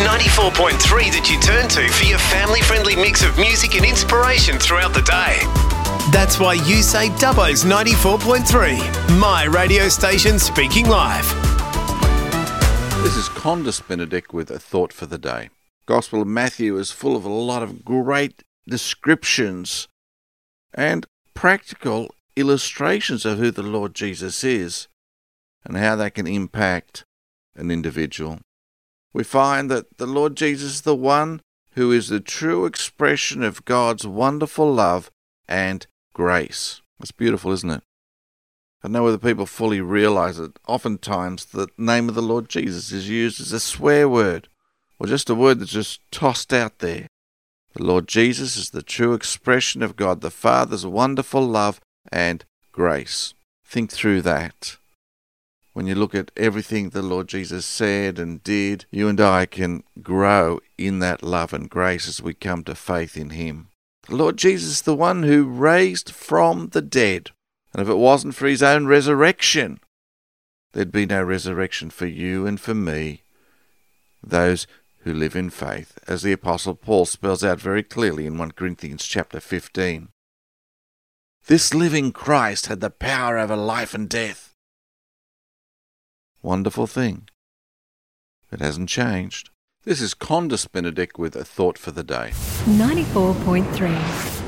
94.3 that you turn to for your family-friendly mix of music and inspiration throughout the day. That's why you say Dubbo's 94.3, my radio station speaking live. This is Condis Benedict with a thought for the day. Gospel of Matthew is full of a lot of great descriptions and practical illustrations of who the Lord Jesus is and how that can impact an individual. We find that the Lord Jesus is the one who is the true expression of God's wonderful love and grace. It's beautiful, isn't it? I don't know whether people fully realize that oftentimes the name of the Lord Jesus is used as a swear word or just a word that's just tossed out there. The Lord Jesus is the true expression of God the Father's wonderful love and grace. Think through that. When you look at everything the Lord Jesus said and did, you and I can grow in that love and grace as we come to faith in Him. The Lord Jesus is the one who raised from the dead. And if it wasn't for His own resurrection, there'd be no resurrection for you and for me, those who live in faith, as the Apostle Paul spells out very clearly in 1 Corinthians chapter 15. This living Christ had the power over life and death. Wonderful thing. It hasn't changed. This is Condis Benedict with a thought for the day. 94.3